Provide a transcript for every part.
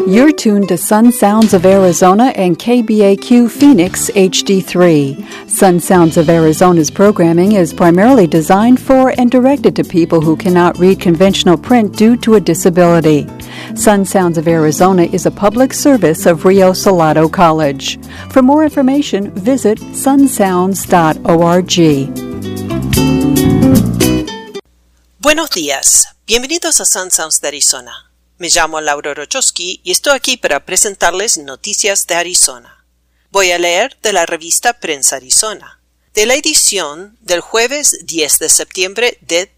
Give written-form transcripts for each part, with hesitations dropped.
You're tuned to Sun Sounds of Arizona and KBAQ Phoenix HD3. Sun Sounds of Arizona's programming is primarily designed for and directed to people who cannot read conventional print due to a disability. Sun Sounds of Arizona is a public service of Rio Salado College. For more information, visit sunsounds.org. Buenos días. Bienvenidos a Sun Sounds de Arizona. Me llamo Laura Rochowski y estoy aquí para presentarles noticias de Arizona. Voy a leer de la revista Prensa Arizona, de la edición del jueves 10 de septiembre de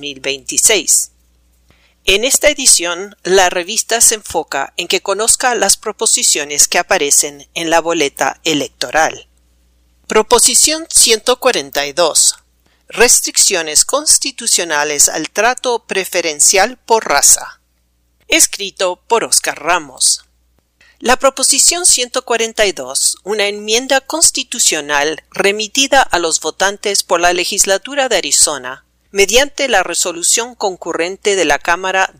2026. En esta edición, la revista se enfoca en que conozca las proposiciones que aparecen en la boleta electoral. Proposición 142. Restricciones constitucionales al trato preferencial por raza. Escrito por Oscar Ramos. La Proposición 142, una enmienda constitucional remitida a los votantes por la legislatura de Arizona, mediante la resolución concurrente de la Cámara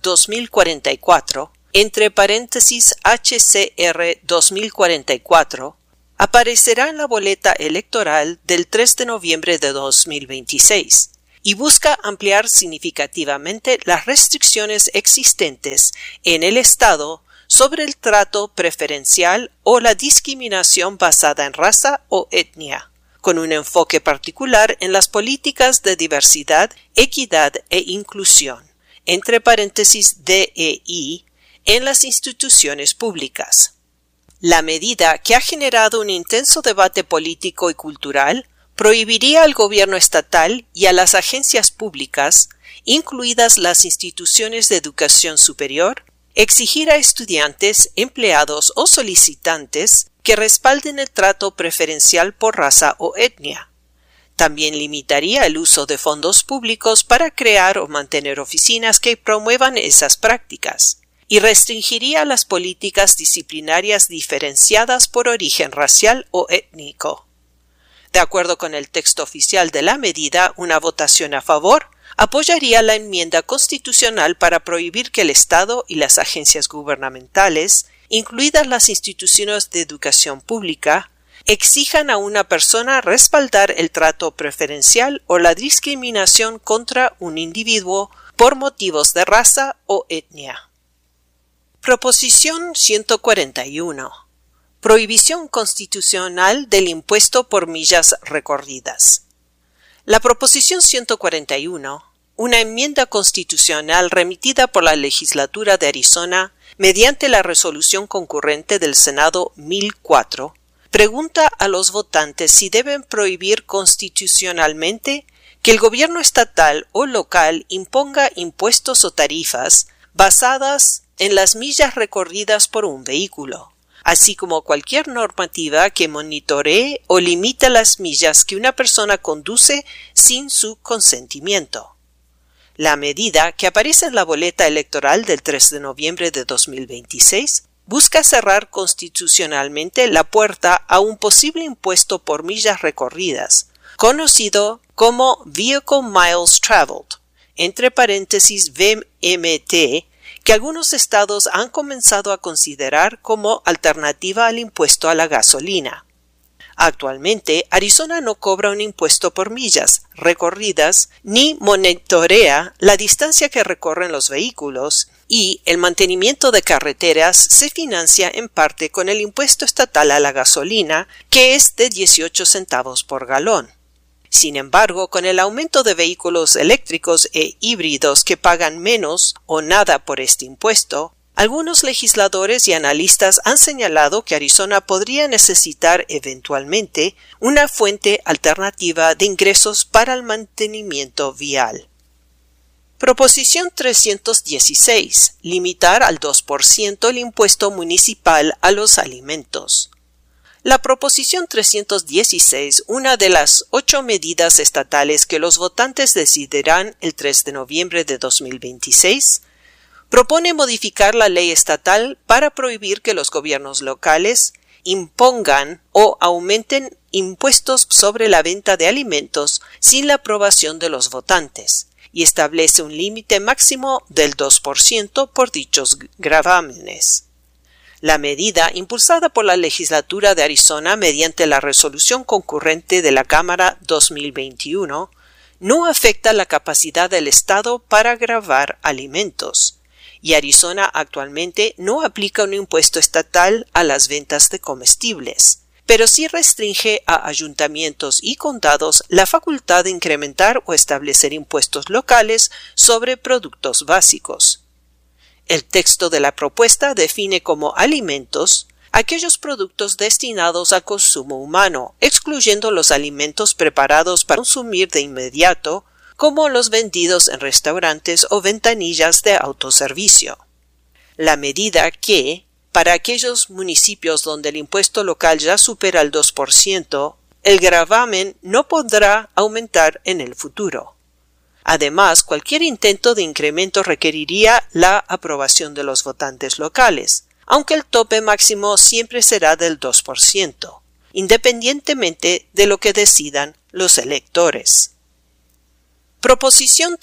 2044, entre paréntesis HCR 2044, aparecerá en la boleta electoral del 3 de noviembre de 2026. Y busca ampliar significativamente las restricciones existentes en el Estado sobre el trato preferencial o la discriminación basada en raza o etnia, con un enfoque particular en las políticas de diversidad, equidad e inclusión, entre paréntesis DEI, en las instituciones públicas. La medida, que ha generado un intenso debate político y cultural, prohibiría al gobierno estatal y a las agencias públicas, incluidas las instituciones de educación superior, exigir a estudiantes, empleados o solicitantes que respalden el trato preferencial por raza o etnia. También limitaría el uso de fondos públicos para crear o mantener oficinas que promuevan esas prácticas, y restringiría las políticas disciplinarias diferenciadas por origen racial o étnico. De acuerdo con el texto oficial de la medida, una votación a favor apoyaría la enmienda constitucional para prohibir que el Estado y las agencias gubernamentales, incluidas las instituciones de educación pública, exijan a una persona respaldar el trato preferencial o la discriminación contra un individuo por motivos de raza o etnia. Proposición 141. Prohibición constitucional del impuesto por millas recorridas. La Proposición 141, una enmienda constitucional remitida por la legislatura de Arizona mediante la resolución concurrente del Senado 1004, pregunta a los votantes si deben prohibir constitucionalmente que el gobierno estatal o local imponga impuestos o tarifas basadas en las millas recorridas por un vehículo, así como cualquier normativa que monitoree o limite las millas que una persona conduce sin su consentimiento. La medida, que aparece en la boleta electoral del 3 de noviembre de 2026, busca cerrar constitucionalmente la puerta a un posible impuesto por millas recorridas, conocido como Vehicle Miles Traveled, entre paréntesis VMT, que algunos estados han comenzado a considerar como alternativa al impuesto a la gasolina. Actualmente, Arizona no cobra un impuesto por millas recorridas ni monitorea la distancia que recorren los vehículos, y el mantenimiento de carreteras se financia en parte con el impuesto estatal a la gasolina, que es de 18 centavos por galón. Sin embargo, con el aumento de vehículos eléctricos e híbridos que pagan menos o nada por este impuesto, algunos legisladores y analistas han señalado que Arizona podría necesitar eventualmente una fuente alternativa de ingresos para el mantenimiento vial. Proposición 316. Limitar al 2% el impuesto municipal a los alimentos. La Proposición 316, una de las 8 medidas estatales que los votantes decidirán el 3 de noviembre de 2026, propone modificar la ley estatal para prohibir que los gobiernos locales impongan o aumenten impuestos sobre la venta de alimentos sin la aprobación de los votantes, y establece un límite máximo del 2% por dichos gravámenes. La medida, impulsada por la legislatura de Arizona mediante la resolución concurrente de la Cámara 2021, no afecta la capacidad del Estado para gravar alimentos, y Arizona actualmente no aplica un impuesto estatal a las ventas de comestibles, pero sí restringe a ayuntamientos y condados la facultad de incrementar o establecer impuestos locales sobre productos básicos. El texto de la propuesta define como alimentos aquellos productos destinados a consumo humano, excluyendo los alimentos preparados para consumir de inmediato, como los vendidos en restaurantes o ventanillas de autoservicio. La medida que, para aquellos municipios donde el impuesto local ya supera el 2%, el gravamen no podrá aumentar en el futuro. Además, cualquier intento de incremento requeriría la aprobación de los votantes locales, aunque el tope máximo siempre será del 2%, independientemente de lo que decidan los electores. Proposición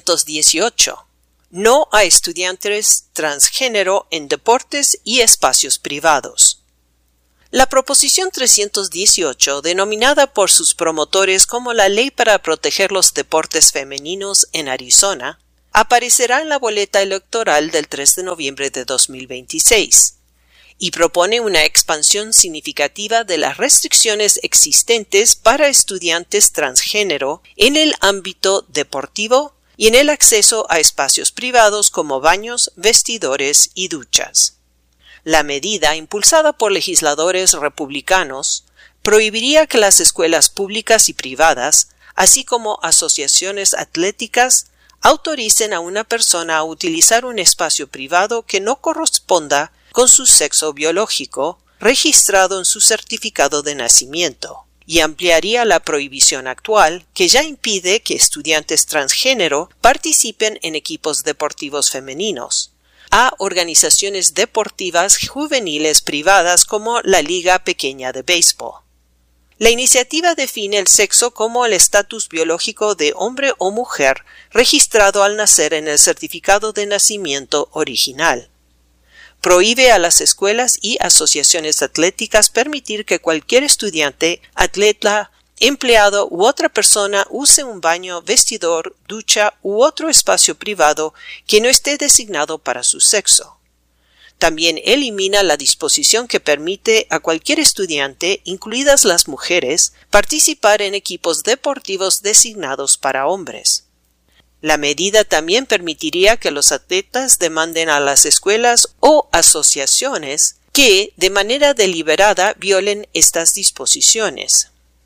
318. No a estudiantes transgénero en deportes y espacios privados. La Proposición 318, denominada por sus promotores como la Ley para proteger los deportes femeninos en Arizona, aparecerá en la boleta electoral del 3 de noviembre de 2026 y propone una expansión significativa de las restricciones existentes para estudiantes transgénero en el ámbito deportivo y en el acceso a espacios privados como baños, vestidores y duchas. La medida, impulsada por legisladores republicanos, prohibiría que las escuelas públicas y privadas, así como asociaciones atléticas, autoricen a una persona a utilizar un espacio privado que no corresponda con su sexo biológico, registrado en su certificado de nacimiento, y ampliaría la prohibición actual que ya impide que estudiantes transgénero participen en equipos deportivos femeninos, a organizaciones deportivas juveniles privadas como la Liga Pequeña de Béisbol. La iniciativa define el sexo como el estatus biológico de hombre o mujer registrado al nacer en el certificado de nacimiento original. Prohíbe a las escuelas y asociaciones atléticas permitir que cualquier estudiante, atleta, empleado u otra persona use un baño, vestidor, ducha u otro espacio privado que no esté designado para su sexo. También elimina la disposición que permite a cualquier estudiante, incluidas las mujeres, participar en equipos deportivos designados para hombres. La medida también permitiría que los atletas demanden a las escuelas o asociaciones que, de manera deliberada, violen estas disposiciones.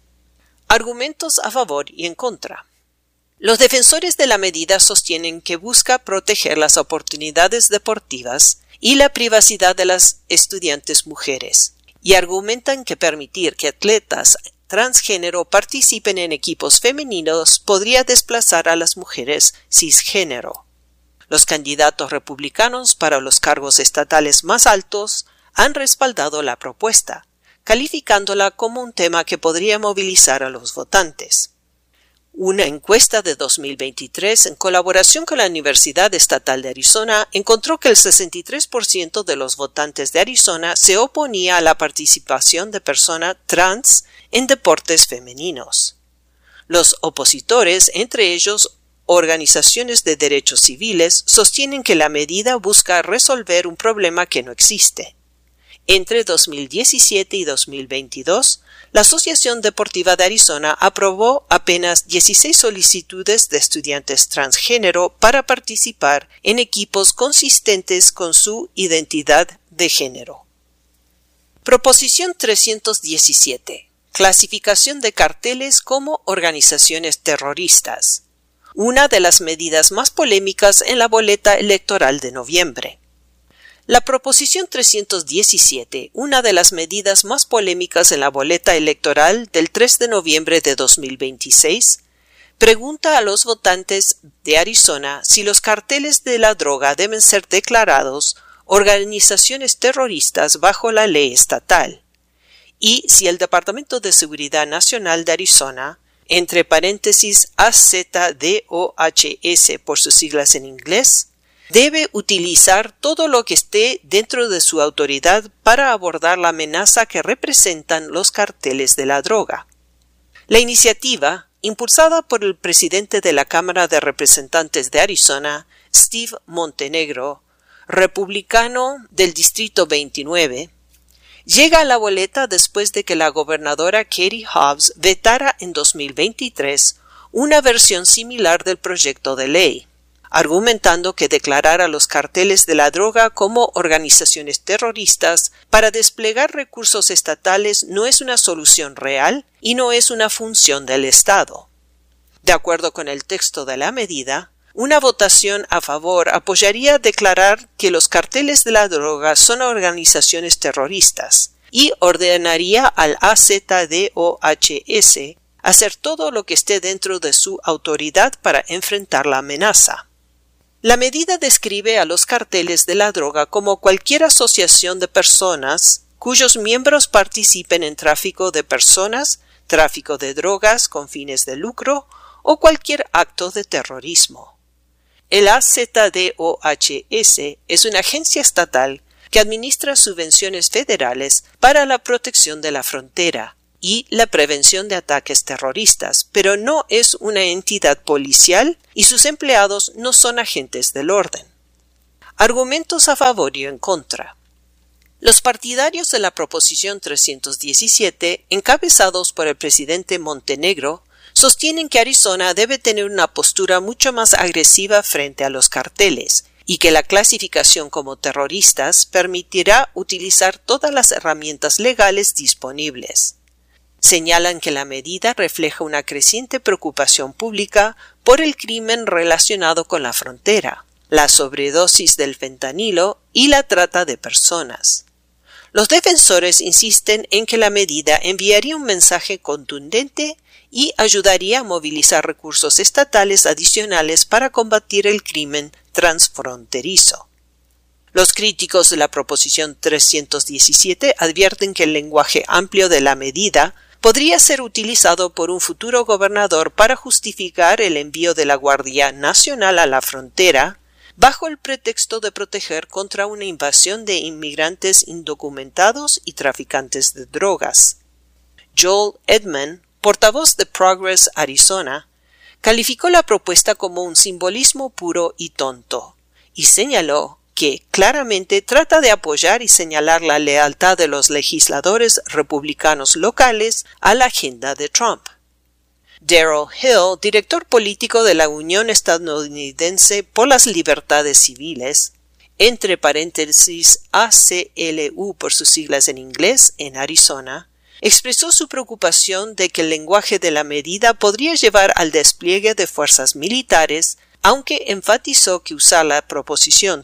Argumentos a favor y en contra. Los defensores de la medida sostienen que busca proteger las oportunidades deportivas y la privacidad de las estudiantes mujeres, y argumentan que permitir que atletas transgénero participen en equipos femeninos podría desplazar a las mujeres cisgénero. Los candidatos republicanos para los cargos estatales más altos han respaldado la propuesta, calificándola como un tema que podría movilizar a los votantes. Una encuesta de 2023 en colaboración con la Universidad Estatal de Arizona encontró que el 63% de los votantes de Arizona se oponía a la participación de personas trans en deportes femeninos. Los opositores, entre ellos organizaciones de derechos civiles, sostienen que la medida busca resolver un problema que no existe. Entre 2017 y 2022, la Asociación Deportiva de Arizona aprobó apenas 16 solicitudes de estudiantes transgénero para participar en equipos consistentes con su identidad de género. Proposición 317. Clasificación de carteles como organizaciones terroristas. Una de las medidas más polémicas en la boleta electoral de noviembre. La Proposición 317, una de las medidas más polémicas en la boleta electoral del 3 de noviembre de 2026, pregunta a los votantes de Arizona si los carteles de la droga deben ser declarados organizaciones terroristas bajo la ley estatal, y si el Departamento de Seguridad Nacional de Arizona, entre paréntesis AZDOHS por sus siglas en inglés, debe utilizar todo lo que esté dentro de su autoridad para abordar la amenaza que representan los carteles de la droga. La iniciativa, impulsada por el presidente de la Cámara de Representantes de Arizona, Steve Montenegro, republicano del Distrito 29, llega a la boleta después de que la gobernadora Katie Hobbs vetara en 2023 una versión similar del proyecto de ley, argumentando que declarar a los carteles de la droga como organizaciones terroristas para desplegar recursos estatales no es una solución real y no es una función del Estado. De acuerdo con el texto de la medida, una votación a favor apoyaría declarar que los carteles de la droga son organizaciones terroristas y ordenaría al AZDOHS hacer todo lo que esté dentro de su autoridad para enfrentar la amenaza. La medida describe a los carteles de la droga como cualquier asociación de personas cuyos miembros participen en tráfico de personas, tráfico de drogas con fines de lucro o cualquier acto de terrorismo. El AZDOHS es una agencia estatal que administra subvenciones federales para la protección de la frontera y la prevención de ataques terroristas, pero no es una entidad policial y sus empleados no son agentes del orden. Argumentos a favor y en contra. Los partidarios de la Proposición 317, encabezados por el presidente Montenegro, sostienen que Arizona debe tener una postura mucho más agresiva frente a los carteles y que la clasificación como terroristas permitirá utilizar todas las herramientas legales disponibles. Señalan que la medida refleja una creciente preocupación pública por el crimen relacionado con la frontera, la sobredosis del fentanilo y la trata de personas. Los defensores insisten en que la medida enviaría un mensaje contundente y ayudaría a movilizar recursos estatales adicionales para combatir el crimen transfronterizo. Los críticos de la Proposición 317 advierten que el lenguaje amplio de la medida podría ser utilizado por un futuro gobernador para justificar el envío de la Guardia Nacional a la frontera bajo el pretexto de proteger contra una invasión de inmigrantes indocumentados y traficantes de drogas. Joel Edman, portavoz de Progress Arizona, calificó la propuesta como un simbolismo puro y tonto, y señaló que claramente trata de apoyar y señalar la lealtad de los legisladores republicanos locales a la agenda de Trump. Darrell Hill, director político de la Unión Estadounidense por las Libertades Civiles, entre paréntesis ACLU por sus siglas en inglés, en Arizona, expresó su preocupación de que el lenguaje de la medida podría llevar al despliegue de fuerzas militares, aunque enfatizó que usar la Proposición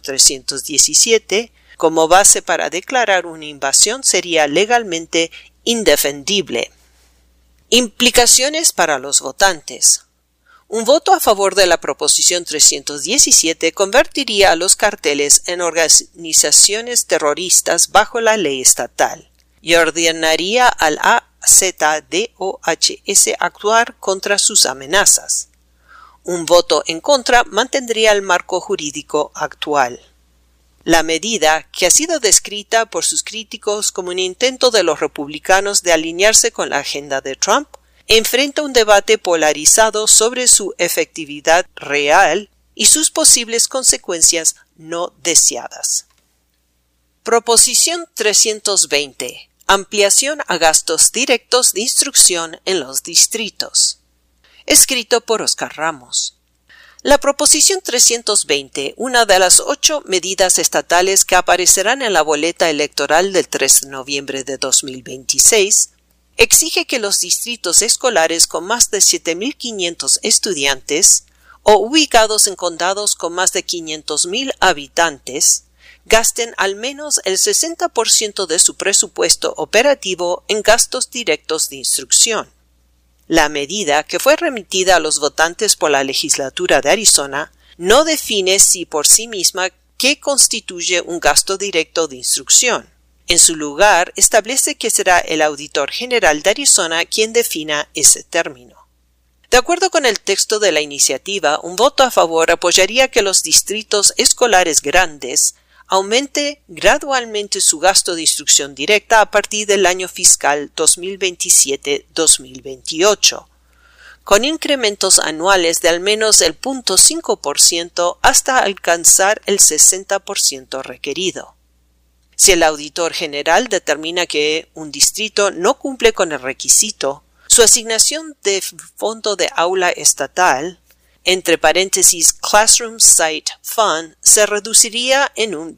317 como base para declarar una invasión sería legalmente indefendible. Implicaciones para los votantes. Un voto a favor de la Proposición 317 convertiría a los carteles en organizaciones terroristas bajo la ley estatal y ordenaría al AZDOHS actuar contra sus amenazas. Un voto en contra mantendría el marco jurídico actual. La medida, que ha sido descrita por sus críticos como un intento de los republicanos de alinearse con la agenda de Trump, enfrenta un debate polarizado sobre su efectividad real y sus posibles consecuencias no deseadas. Proposición 320. Ampliación a gastos directos de instrucción en los distritos. Escrito por Oscar Ramos. La Proposición 320, una de las 8 medidas estatales que aparecerán en la boleta electoral del 3 de noviembre de 2026, exige que los distritos escolares con más de 7.500 estudiantes o ubicados en condados con más de 500.000 habitantes gasten al menos el 60% de su presupuesto operativo en gastos directos de instrucción. La medida, que fue remitida a los votantes por la legislatura de Arizona, no define por sí misma qué constituye un gasto directo de instrucción. En su lugar, establece que será el auditor general de Arizona quien defina ese término. De acuerdo con el texto de la iniciativa, un voto a favor apoyaría que los distritos escolares grandes aumente gradualmente su gasto de instrucción directa a partir del año fiscal 2027-2028, con incrementos anuales de al menos el 0.5% hasta alcanzar el 60% requerido. Si el auditor general determina que un distrito no cumple con el requisito, su asignación de fondo de aula estatal, entre paréntesis Classroom Site Fund, se reduciría en un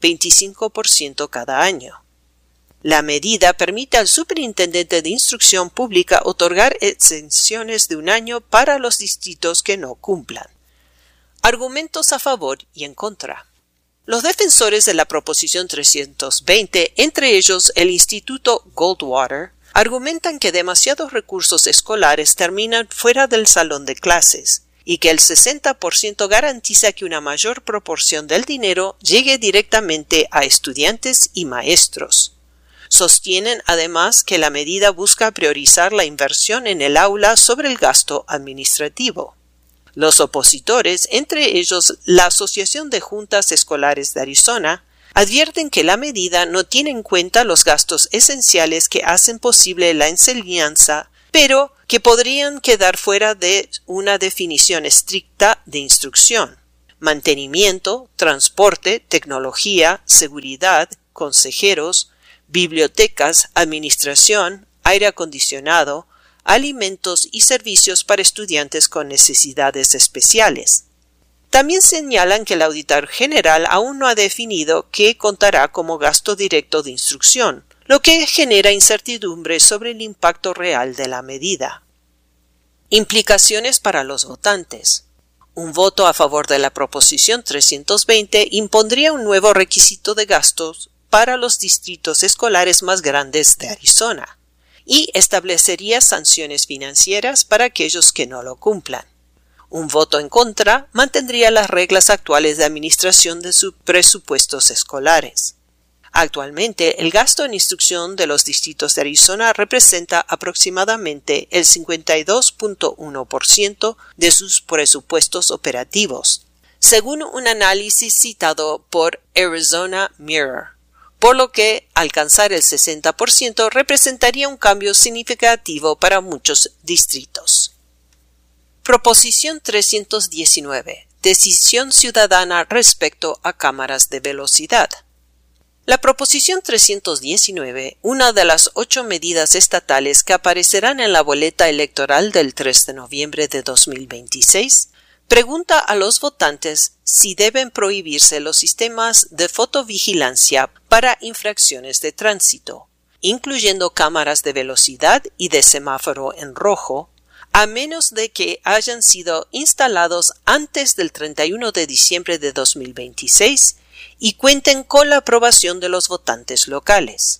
25% cada año. La medida permite al superintendente de instrucción pública otorgar exenciones de un año para los distritos que no cumplan. Argumentos a favor y en contra. Los defensores de la Proposición 320, entre ellos el Instituto Goldwater, argumentan que demasiados recursos escolares terminan fuera del salón de clases y que el 60% garantiza que una mayor proporción del dinero llegue directamente a estudiantes y maestros. Sostienen además que la medida busca priorizar la inversión en el aula sobre el gasto administrativo. Los opositores, entre ellos la Asociación de Juntas Escolares de Arizona, advierten que la medida no tiene en cuenta los gastos esenciales que hacen posible la enseñanza, pero que podrían quedar fuera de una definición estricta de instrucción: mantenimiento, transporte, tecnología, seguridad, consejeros, bibliotecas, administración, aire acondicionado, alimentos y servicios para estudiantes con necesidades especiales. También señalan que el auditor general aún no ha definido qué contará como gasto directo de instrucción, lo que genera incertidumbre sobre el impacto real de la medida. Implicaciones para los votantes. Un voto a favor de la Proposición 320 impondría un nuevo requisito de gastos para los distritos escolares más grandes de Arizona y establecería sanciones financieras para aquellos que no lo cumplan. Un voto en contra mantendría las reglas actuales de administración de sus presupuestos escolares. Actualmente, el gasto en instrucción de los distritos de Arizona representa aproximadamente el 52.1% de sus presupuestos operativos, según un análisis citado por Arizona Mirror, por lo que alcanzar el 60% representaría un cambio significativo para muchos distritos. Proposición 319. Decisión ciudadana respecto a cámaras de velocidad. La Proposición 319, una de las 8 medidas estatales que aparecerán en la boleta electoral del 3 de noviembre de 2026, pregunta a los votantes si deben prohibirse los sistemas de fotovigilancia para infracciones de tránsito, incluyendo cámaras de velocidad y de semáforo en rojo, a menos de que hayan sido instalados antes del 31 de diciembre de 2026 y cuenten con la aprobación de los votantes locales.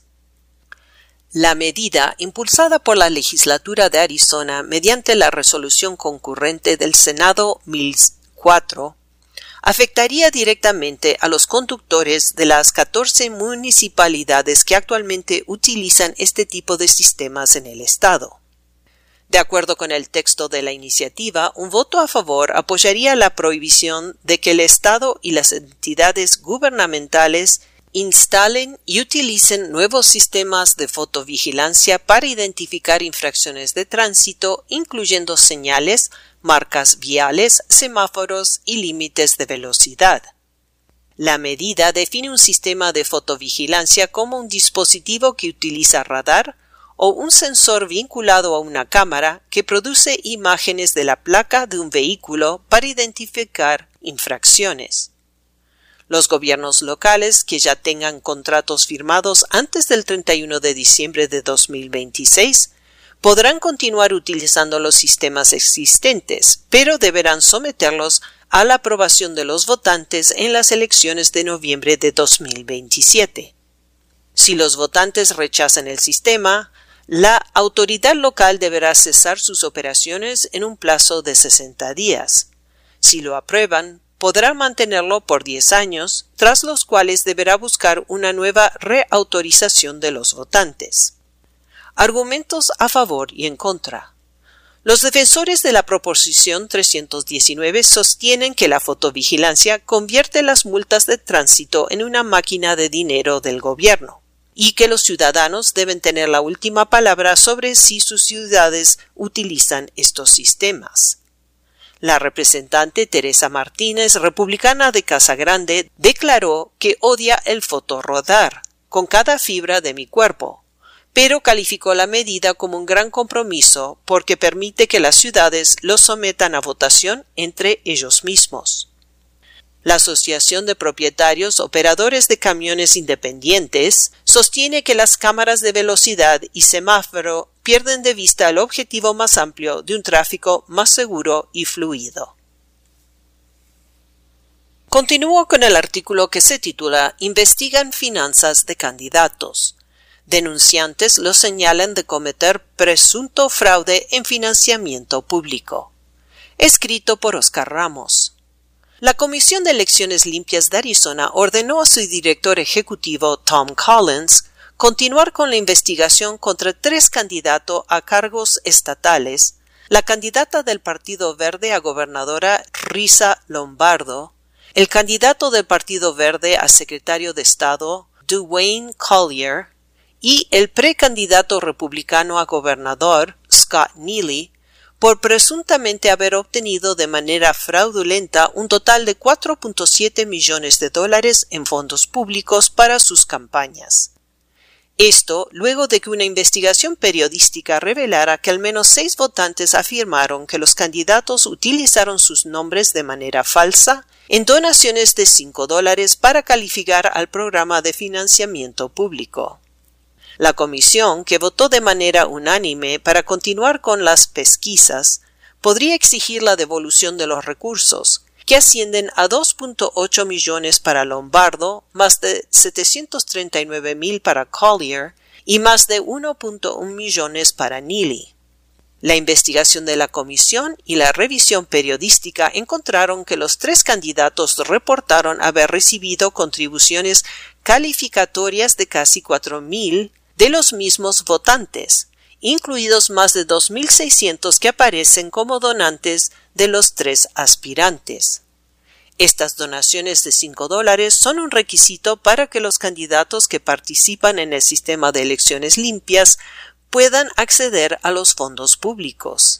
La medida, impulsada por la legislatura de Arizona mediante la resolución concurrente del Senado 1004, afectaría directamente a los conductores de las 14 municipalidades que actualmente utilizan este tipo de sistemas en el estado. De acuerdo con el texto de la iniciativa, un voto a favor apoyaría la prohibición de que el Estado y las entidades gubernamentales instalen y utilicen nuevos sistemas de fotovigilancia para identificar infracciones de tránsito, incluyendo señales, marcas viales, semáforos y límites de velocidad. La medida define un sistema de fotovigilancia como un dispositivo que utiliza radar o un sensor vinculado a una cámara que produce imágenes de la placa de un vehículo para identificar infracciones. Los gobiernos locales que ya tengan contratos firmados antes del 31 de diciembre de 2026 podrán continuar utilizando los sistemas existentes, pero deberán someterlos a la aprobación de los votantes en las elecciones de noviembre de 2027. Si los votantes rechazan el sistema, la autoridad local deberá cesar sus operaciones en un plazo de 60 días. Si lo aprueban, podrá mantenerlo por 10 años, tras los cuales deberá buscar una nueva reautorización de los votantes. Argumentos a favor y en contra. Los defensores de la Proposición 319 sostienen que la fotovigilancia convierte las multas de tránsito en una máquina de dinero del gobierno y que los ciudadanos deben tener la última palabra sobre si sus ciudades utilizan estos sistemas. La representante Teresa Martínez, republicana de Casa Grande, declaró que odia el fotorradar con cada fibra de mi cuerpo, pero calificó la medida como un gran compromiso porque permite que las ciudades los sometan a votación entre ellos mismos. La Asociación de Propietarios Operadores de Camiones Independientes sostiene que las cámaras de velocidad y semáforo pierden de vista el objetivo más amplio de un tráfico más seguro y fluido. Continúo con el artículo que se titula Investigan finanzas de candidatos. Denunciantes los señalan de cometer presunto fraude en financiamiento público. Escrito por Oscar Ramos. La Comisión de Elecciones Limpias de Arizona ordenó a su director ejecutivo Tom Collins continuar con la investigación contra 3 candidatos a cargos estatales, la candidata del Partido Verde a gobernadora Risa Lombardo, el candidato del Partido Verde a secretario de Estado Dwayne Collier y el precandidato republicano a gobernador Scott Neely, por presuntamente haber obtenido de manera fraudulenta un total de $4.7 millones en fondos públicos para sus campañas. Esto luego de que una investigación periodística revelara que al menos 6 votantes afirmaron que los candidatos utilizaron sus nombres de manera falsa en donaciones de $5 para calificar al programa de financiamiento público. La comisión, que votó de manera unánime para continuar con las pesquisas, podría exigir la devolución de los recursos, que ascienden a $2.8 millones para Lombardo, más de $739,000 para Collier y más de $1.1 millones para Neely. La investigación de la comisión y la revisión periodística encontraron que los 3 candidatos reportaron haber recibido contribuciones calificatorias de casi $4,000 de los mismos votantes, incluidos más de 2.600 que aparecen como donantes de los 3 aspirantes. Estas donaciones de $5 son un requisito para que los candidatos que participan en el sistema de elecciones limpias puedan acceder a los fondos públicos.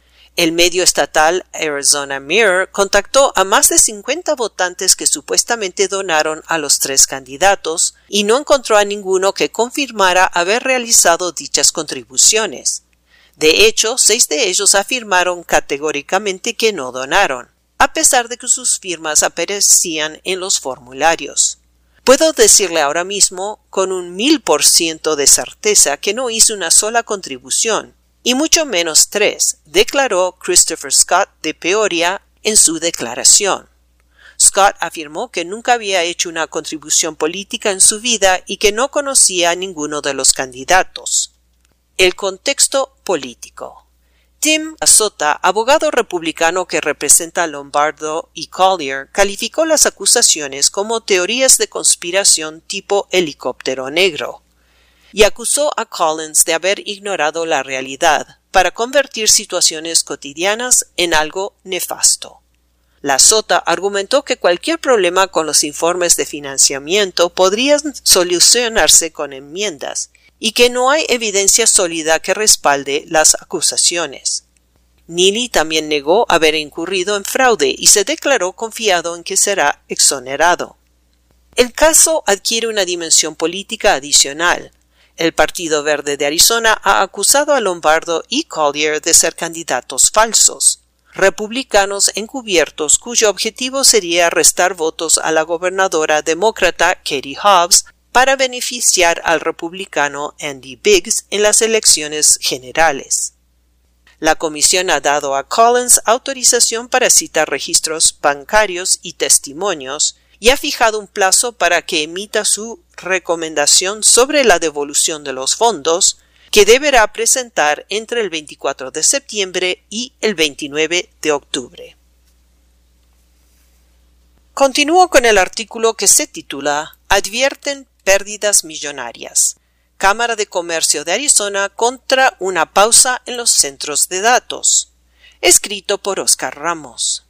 El medio estatal Arizona Mirror contactó a más de 50 votantes que supuestamente donaron a los 3 candidatos y no encontró a ninguno que confirmara haber realizado dichas contribuciones. De hecho, 6 de ellos afirmaron categóricamente que no donaron, a pesar de que sus firmas aparecían en los formularios. Puedo decirle ahora mismo con un 1000% de certeza que no hice una sola contribución, y mucho menos 3, declaró Christopher Scott de Peoria en su declaración. Scott afirmó que nunca había hecho una contribución política en su vida y que no conocía a ninguno de los candidatos. El contexto político. Tim Azota, abogado republicano que representa a Lombardo y Collier, calificó las acusaciones como teorías de conspiración tipo helicóptero negro y acusó a Collins de haber ignorado la realidad para convertir situaciones cotidianas en algo nefasto. La Sota argumentó que cualquier problema con los informes de financiamiento podría solucionarse con enmiendas y que no hay evidencia sólida que respalde las acusaciones. Neely también negó haber incurrido en fraude y se declaró confiado en que será exonerado. El caso adquiere una dimensión política adicional. El Partido Verde de Arizona ha acusado a Lombardo y Collier de ser candidatos falsos, republicanos encubiertos cuyo objetivo sería restar votos a la gobernadora demócrata Katie Hobbs para beneficiar al republicano Andy Biggs en las elecciones generales. La comisión ha dado a Collins autorización para citar registros bancarios y testimonios y ha fijado un plazo para que emita su recomendación sobre la devolución de los fondos, que deberá presentar entre el 24 de septiembre y el 29 de octubre. Continúo con el artículo que se titula Advierten pérdidas millonarias. Cámara de Comercio de Arizona contra una pausa en los centros de datos. Escrito por Oscar Ramos.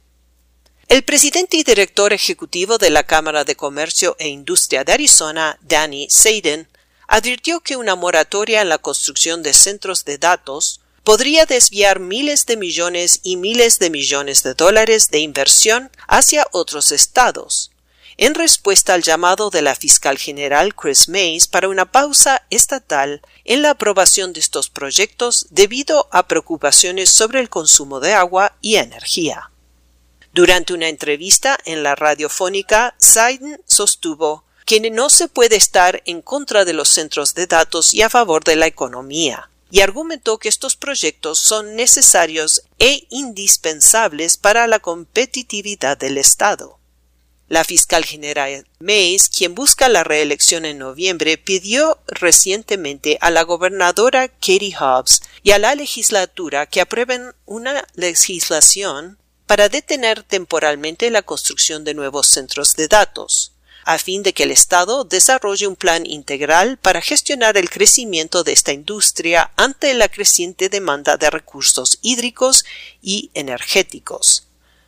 El presidente y director ejecutivo de la Cámara de Comercio e Industria de Arizona, Danny Seiden, advirtió que una moratoria en la construcción de centros de datos podría desviar miles de millones y miles de millones de dólares de inversión hacia otros estados, en respuesta al llamado de la fiscal general Chris Mays para una pausa estatal en la aprobación de estos proyectos debido a preocupaciones sobre el consumo de agua y energía. Durante una entrevista en la radiofónica, Seiden sostuvo que no se puede estar en contra de los centros de datos y a favor de la economía, y argumentó que estos proyectos son necesarios e indispensables para la competitividad del Estado. La fiscal general Mays, quien busca la reelección en noviembre, pidió recientemente a la gobernadora Katie Hobbs y a la legislatura que aprueben una legislación para detener temporalmente la construcción de nuevos centros de datos, a fin de que el Estado desarrolle un plan integral para gestionar el crecimiento de esta industria ante la creciente demanda de recursos hídricos y energéticos.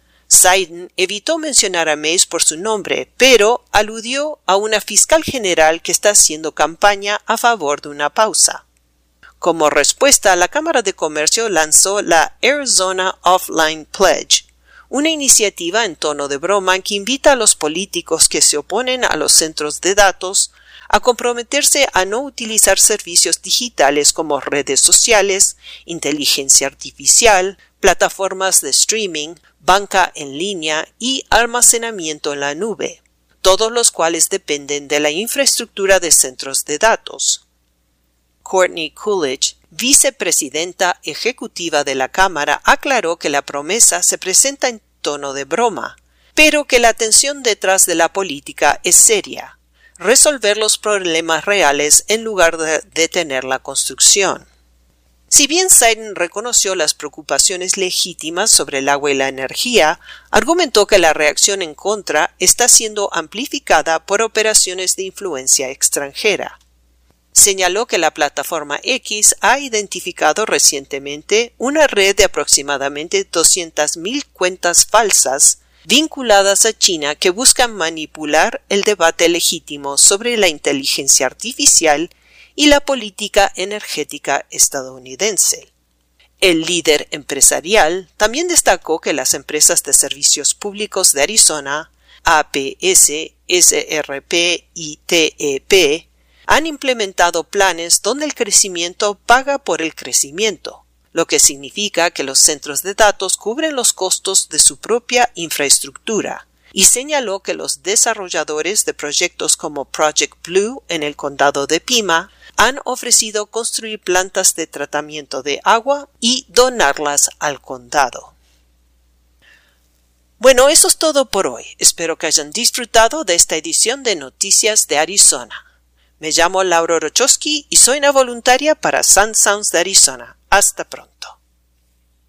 Seiden evitó mencionar a Mays por su nombre, pero aludió a una fiscal general que está haciendo campaña a favor de una pausa. Como respuesta, la Cámara de Comercio lanzó la Arizona Offline Pledge, una iniciativa en tono de broma que invita a los políticos que se oponen a los centros de datos a comprometerse a no utilizar servicios digitales como redes sociales, inteligencia artificial, plataformas de streaming, banca en línea y almacenamiento en la nube, todos los cuales dependen de la infraestructura de centros de datos. Courtney Coolidge, vicepresidenta ejecutiva de la Cámara, aclaró que la promesa se presenta en tono de broma, pero que la tensión detrás de la política es seria: resolver los problemas reales en lugar de detener la construcción. Si bien Seiden reconoció las preocupaciones legítimas sobre el agua y la energía, argumentó que la reacción en contra está siendo amplificada por operaciones de influencia extranjera. Señaló que la plataforma X ha identificado recientemente una red de aproximadamente 200,000 cuentas falsas vinculadas a China que buscan manipular el debate legítimo sobre la inteligencia artificial y la política energética estadounidense. El líder empresarial también destacó que las empresas de servicios públicos de Arizona, APS, SRP y TEP, han implementado planes donde el crecimiento paga por el crecimiento, lo que significa que los centros de datos cubren los costos de su propia infraestructura, y señaló que los desarrolladores de proyectos como Project Blue en el condado de Pima han ofrecido construir plantas de tratamiento de agua y donarlas al condado. Bueno, eso es todo por hoy. Espero que hayan disfrutado de esta edición de Noticias de Arizona. Me llamo Laura Orochowski y soy una voluntaria para Sun Sounds de Arizona. Hasta pronto.